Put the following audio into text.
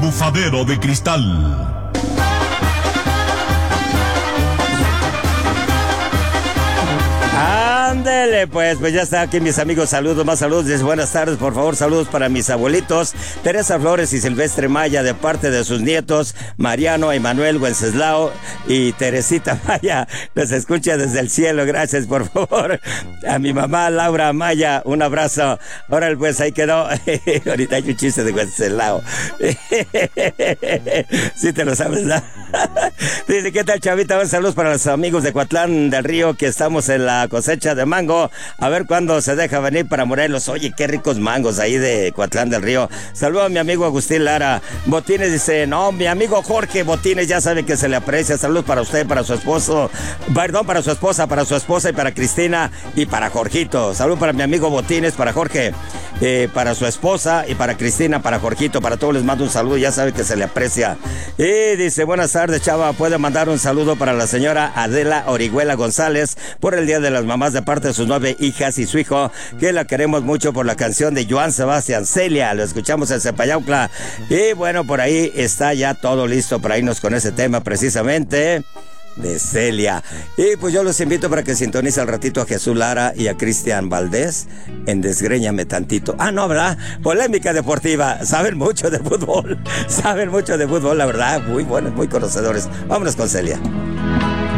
Bufadero de Cristal. Ándele, pues ya está aquí mis amigos, saludos, más saludos, buenas tardes, por favor, saludos para mis abuelitos, Teresa Flores y Silvestre Maya, de parte de sus nietos, Mariano, Emanuel, Wenceslao y Teresita Maya, les escucha desde el cielo, gracias, por favor, a mi mamá Laura Maya, un abrazo, ahora pues ahí quedó, ahorita hay un chiste de Wenceslao, sí te lo sabes, ¿no? Dice, ¿qué tal, chavita? Un saludo para los amigos de Coatlán del Río, que estamos en la cosecha de mango, a ver cuándo se deja venir para Morelos. Oye, qué ricos mangos ahí de Coatlán del Río. Saludo a mi amigo Agustín Lara. Botines dice, no, mi amigo Jorge Botines ya sabe que se le aprecia. Saludos para usted, para su esposo, perdón, para su esposa y para Cristina y para Jorgito. Saludos para mi amigo Botines, para Jorge, para su esposa y para Cristina, para Jorgito, para todos les mando un saludo, ya sabe que se le aprecia. Y dice, buenas tardes, chava, puede mandar un saludo para la señora Adela Orihuela González por el Día de las Mamás, de parte de sus 9 hijas y su hijo, que la queremos mucho, por la canción de Joan Sebastián, Celia, lo escuchamos en Cepayaucla. Y bueno, por ahí está ya todo listo para irnos con ese tema precisamente de Celia. Y pues yo los invito para que sintonice al ratito a Jesús Lara y a Cristian Valdés en Desgréñame Tantito. Ah, no, ¿verdad? Polémica deportiva. Saben mucho de fútbol, la verdad, muy buenos, muy conocedores. Vámonos con Celia.